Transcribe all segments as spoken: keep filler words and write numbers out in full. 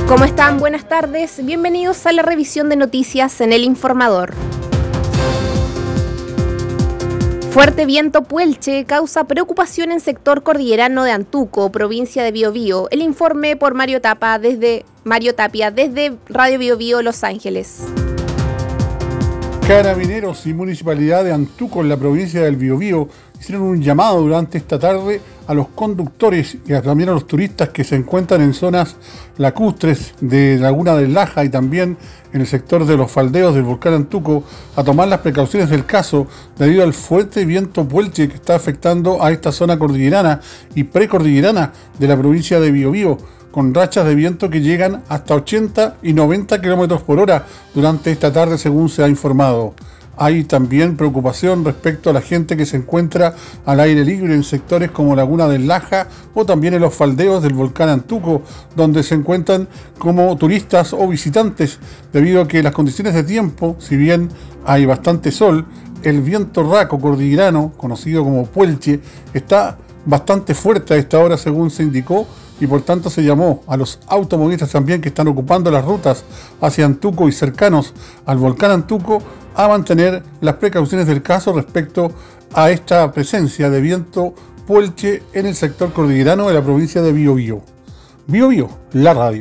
¿Cómo están? Buenas tardes. Bienvenidos a la revisión de noticias en El Informador. Fuerte viento puelche causa preocupación en sector cordillerano de Antuco, provincia de Biobío. El informe por Mario Tapa desde Mario Tapia desde Radio Biobío, Los Ángeles. Carabineros y Municipalidad de Antuco, en la provincia del Biobío, hicieron un llamado durante esta tarde a los conductores y también a los turistas que se encuentran en zonas lacustres de Laguna del Laja y también en el sector de los faldeos del volcán Antuco a tomar las precauciones del caso debido al fuerte viento puelche que está afectando a esta zona cordillerana y precordillerana de la provincia de Biobío, con rachas de viento que llegan hasta ochenta y noventa kilómetros por hora durante esta tarde, según se ha informado. Hay también preocupación respecto a la gente que se encuentra al aire libre en sectores como Laguna del Laja o también en los faldeos del volcán Antuco, donde se encuentran como turistas o visitantes, debido a que las condiciones de tiempo, si bien hay bastante sol, el viento raco cordillerano, conocido como puelche, está bastante fuerte a esta hora, según se indicó, y por tanto se llamó a los automovilistas también que están ocupando las rutas hacia Antuco y cercanos al volcán Antuco a mantener las precauciones del caso respecto a esta presencia de viento puelche en el sector cordillerano de la provincia de Biobío. Biobío, la radio.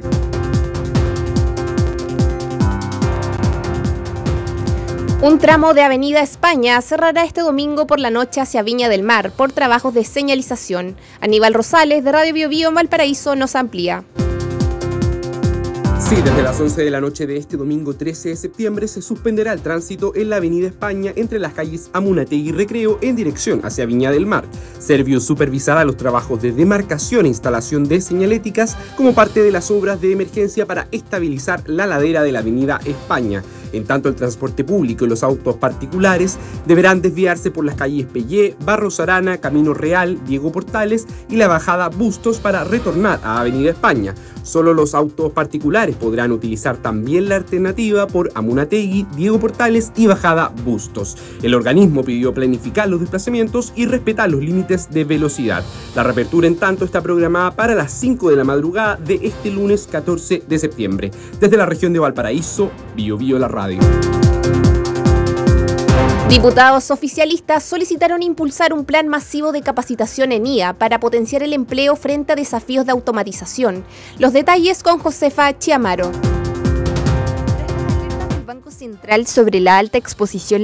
Un tramo de Avenida España cerrará este domingo por la noche hacia Viña del Mar por trabajos de señalización. Aníbal Rosales, de Radio Biobío en Valparaíso, nos amplía. Sí, desde las once de la noche de este domingo trece de septiembre se suspenderá el tránsito en la Avenida España entre las calles Amunategui y Recreo en dirección hacia Viña del Mar. Servio supervisará los trabajos de demarcación e instalación de señaléticas como parte de las obras de emergencia para estabilizar la ladera de la Avenida España. En tanto, el transporte público y los autos particulares deberán desviarse por las calles Pellé, Barros Arana, Camino Real, Diego Portales y la bajada Bustos para retornar a Avenida España. Solo los autos particulares podrán utilizar también la alternativa por Amunategui, Diego Portales y bajada Bustos. El organismo pidió planificar los desplazamientos y respetar los límites de velocidad. La reapertura, en tanto, está programada para las cinco de la madrugada de este lunes catorce de septiembre. Desde la región de Valparaíso, Biobío la radio. Diputados oficialistas solicitaron impulsar un plan masivo de capacitación en I A para potenciar el empleo frente a desafíos de automatización. Los detalles con Josefa Chiamaro. El Banco Central sobre la alta exposición